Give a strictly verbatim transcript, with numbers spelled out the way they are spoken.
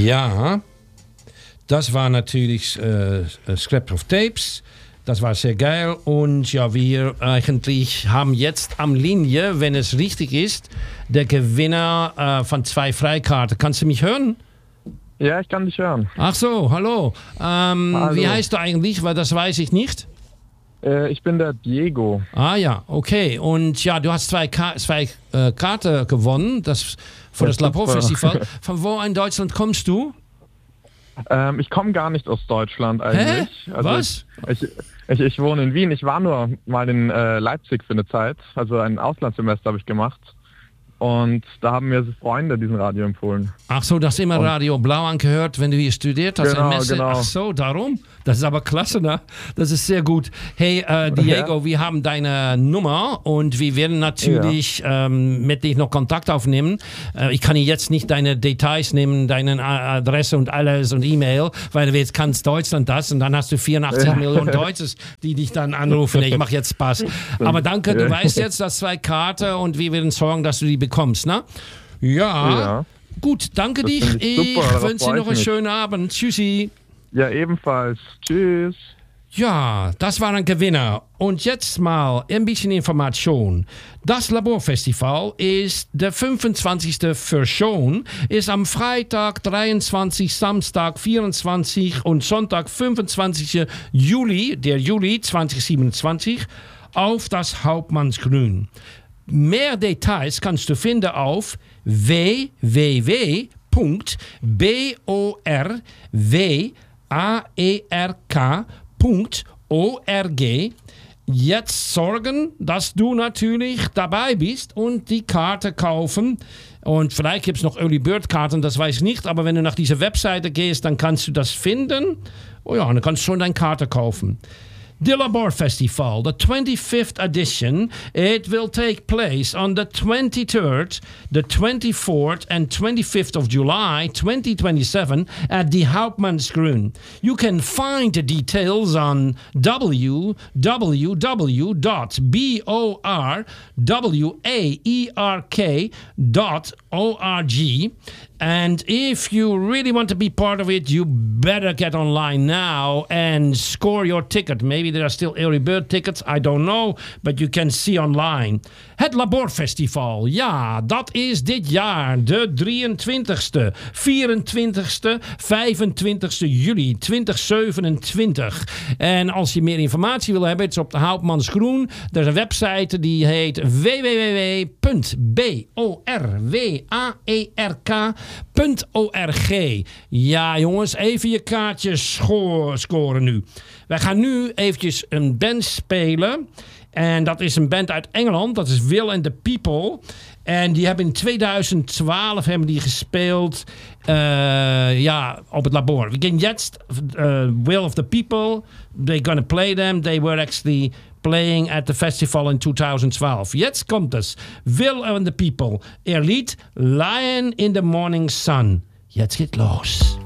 Ja, das war natürlich äh, Scrap of Tapes. Das war sehr geil. Und ja, wir eigentlich haben jetzt am Linie, wenn es richtig ist, der Gewinner äh, von zwei Freikarten. Kannst du mich hören? Ja, ich kann dich hören. Ach so, hallo. Ähm, hallo. Wie heißt du eigentlich? Weil das weiß ich nicht. Äh, ich bin der Diego. Ah ja, okay. Und ja, du hast zwei, Ka- zwei äh, Karten gewonnen, das für das, das Laborfestival. Von wo in Deutschland kommst du? Ähm, ich komme gar nicht aus Deutschland eigentlich. Hä? Also Was? Ich, ich, ich wohne in Wien. Ich war nur mal in äh, Leipzig für eine Zeit. Also ein Auslandssemester habe ich gemacht. Und da haben mir Freunde diesen Radio empfohlen. Ach so, das immer Radio Blau angehört, wenn du hier studiert hast. Genau, Messe. genau. Ach so, darum. Das ist aber klasse, ne? Das ist sehr gut. Hey, äh, Diego, ja. Wir haben deine Nummer und wir werden natürlich ja. ähm, mit dich noch Kontakt aufnehmen. Äh, ich kann jetzt nicht deine Details nehmen, deine Adresse und alles und E-Mail, weil du jetzt kannst Deutschland das und dann hast du vierundachtzig ja. Millionen Deutsches, die dich dann anrufen. Ich mache jetzt Spaß. Aber danke, du ja. weißt jetzt, dass zwei Karten und wir werden sorgen, dass du die bekommst, ne? Ja. ja. Gut, danke das dich. Ich, ich wünsche dir noch einen mich. schönen Abend. Tschüssi. Ja, ebenfalls. Tschüss. Ja, das war ein Gewinner. Und jetzt mal ein bisschen Information. Das Laborfestival ist der fünfundzwanzigste für schon, ist am Freitag dreiundzwanzigsten, Samstag vierundzwanzigsten und Sonntag fünfundzwanzigsten Juli, der Juli zweitausendsiebenundzwanzig, auf das Hauptmannsgrün. Mehr Details kannst du finden auf w w w punkt borwerk punkt org. Jetzt sorgen, dass du natürlich dabei bist und die Karte kaufen. Und vielleicht gibt es noch Early Bird Karten, das weiß ich nicht. Aber wenn du nach dieser Webseite gehst, dann kannst du das finden. Oh ja, dann kannst du schon deine Karte kaufen. The Labor Festival, the twenty-fifth edition, it will take place on the twenty-third, the twenty-fourth and twenty-fifth of July twenty twenty-seven at the Hauptmannsgrün. You can find the details on w w w dot borwerk dot org. And if you really want to be part of it, you better get online now and score your ticket. Maybe there are still early bird tickets, I don't know, but you can see online. Het Laborfestival, ja, dat is dit jaar de drieëntwintigste, vierentwintigste, vijfentwintigste juli tweeduizend zevenentwintig. En als je meer informatie wil hebben, het is op de Hauptmannsgroen. Er is een website die heet w w w punt borwerk punt org. Ja, jongens, even je kaartjes scho- scoren nu. Wij gaan nu eventjes een band spelen. En dat is een band uit Engeland. Dat is Will and the People. En die hebben in tweeduizend twaalf hebben die gespeeld uh, ja, op het Labor. We gaan jetzt uh, Will of the People. They're gonna play them. They were actually playing at the festival in tweeduizend twaalf. Jetzt kommt es. Will and the People. Er Lied Lion in the Morning Sun. Jetzt geht los.